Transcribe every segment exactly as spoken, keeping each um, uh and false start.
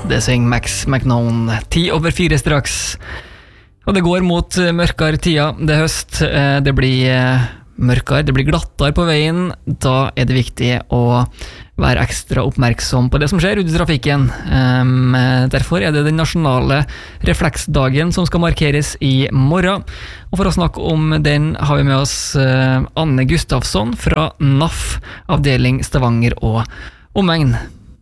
Det synger Max McNown. Ti over fire straks. Og det går mot mørkere tida. Det er høst. Det blir mørkere, det blir glattere på veien. Da er det viktig å være ekstra oppmerksom på det som skjer ute i trafikken. Um, derfor er det den nasjonale refleksdagen som skal markeres i morgen. Og for å snakke om den har vi med oss uh, Anne Gustafsson fra N A F, avdeling Stavanger og omegn.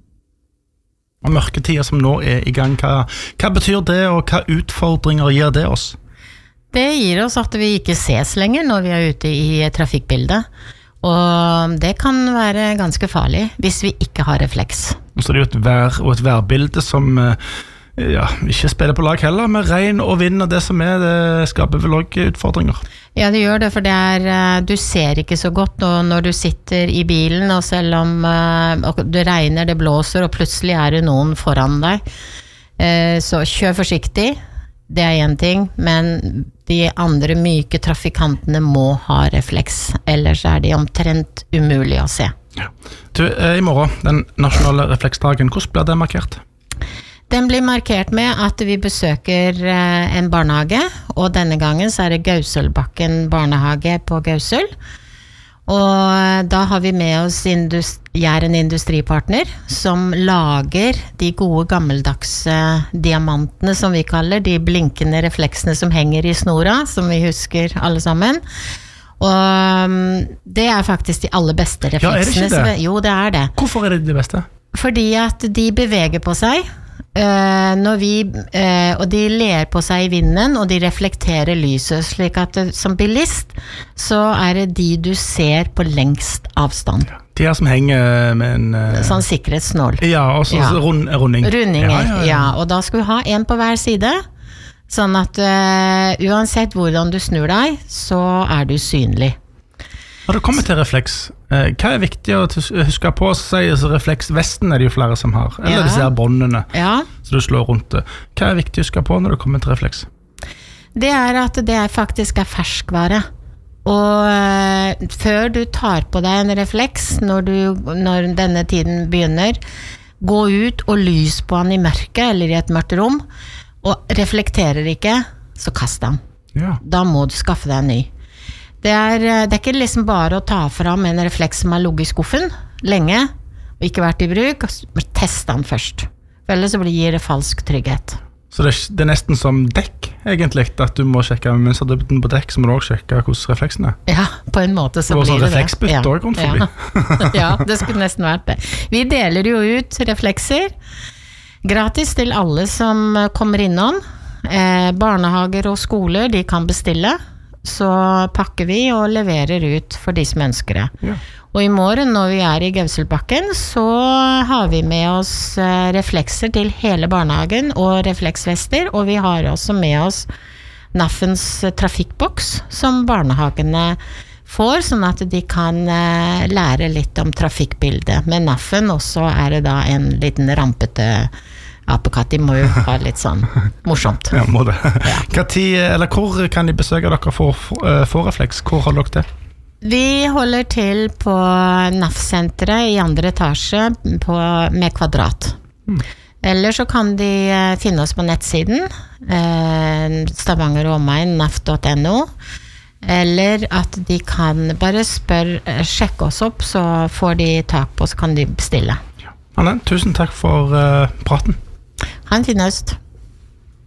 Og mørketider som nå er i gang, hva, hva betyr det, og hva utfordringer gir det oss? Det gir oss at vi ikke ses lenger når vi er ute i trafikkbildet. Og det kan være ganske farlig hvis vi ikke har refleks. Så det er jo et vær og et værbilde som ja, ikke spiller på lag heller, med regn og vind og det som er, det skaper vel også utfordringer. Ja, det gjør det, for det er, du ser ikke så godt når du sitter i bilen, og selv om det regner, det blåser, og plutselig er det noen foran deg. Så kjør forsiktig, det er en ting, men de andre myke trafikantene må ha refleks, ellers er de omtrent umulig å se. Ja. Du, i morgen, den nasjonale refleksdagen, hvordan blir det markert? Den blir markert med at vi besøker en barnehage, og denne gangen så er det Gausølbakken barnehage på Gausøl. Og da har vi med oss industri, Jæren industripartner, som lager de gode gammeldagse diamantene, som vi kaller, de blinkende refleksene som henger i snora, som vi husker alle sammen. Og det er faktisk de aller beste refleksene. Ja, er det ikke det? Jo, det er det. Hvorfor er det de beste? Fordi at de beveger på seg, Uh, når vi, uh, og de ler på seg i vinden, og de reflekterer lyset, slik at uh, som bilist, så er det de du ser på lengst avstand. Ja, de her som henger med en... Uh... Sånn sikkerhetsnål. Ja, og så ja. Rund, runding. Rundinger, ja, ja, ja. ja, og da skal vi ha en på hver side, sånn at uh, uansett hvordan du snur deg, så er du synlig. Når det kommer til refleks, hva er viktig å huske på? Så refleksvesten er det jo flere som har, eller ja. Disse her båndene, ja. Så du slår rundt det. Hva er viktig å huske på når det kommer til refleks? Det er at det faktisk er ferskvare. Og uh, før du tar på deg en refleks, når, du, når denne tiden begynner, gå ut og lys på den i mørket, eller i et mørkt rom, og reflekterer ikke, så kast den. Ja. Da må du skaffe deg en ny. Det er, det er ikke liksom bare å ta fram en refleks som har ligget i skuffen lenge, og ikke vært i bruk, men test den først. For ellers så gir det falsk trygghet. Så det er, det er nesten som dekk, egentlig, at du må sjekke, mens du er på dekk, så må du også sjekke hvordan refleksen er. Ja, på en måte så blir det det. Og så refleksbytte også rundt forbi. Ja. Ja, det skulle nesten vært det. Vi deler jo ut reflekser, gratis til alle som kommer innom. Eh, barnehager og skoler, de kan bestille. Så pakker vi og leverer ut for de som ønsker det. Ja. Og i morgen når vi er i Gausølbakken, så har vi med oss reflekser til hele barnehagen og refleksvester, og vi har også med oss N A F-ens trafikkboks som barnehagene får, sånn at de kan lære litt om trafikkbildet. Med N A F-en også er det da en liten rampete apekatt, de må jo ha litt sånn morsomt. Ja, må det. Ja. Hva tid, eller hvor kan de besøke dere for, for, for refleks? Hvor holder dere det? Vi holder til på N A F-senteret i andre etasje på, med kvadrat. Mm. Eller så kan de finne oss på nettsiden eh, Stavanger og omegn, N A F punktum N O, eller at de kan bare spørre, sjekke oss opp, så får de tak på, så kan de bestille. Ja. Anne, tusen takk for uh, praten. Ha en fin høst.